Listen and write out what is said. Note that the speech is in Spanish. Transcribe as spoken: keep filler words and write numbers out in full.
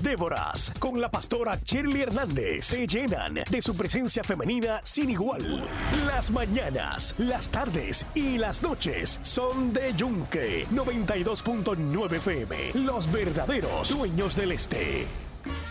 Déboras, con la pastora Shirley Hernández, te llenan de su presencia femenina sin igual. Las mañanas, las tardes y las noches son de Yunque noventa y dos punto nueve F M, los verdaderos dueños del este.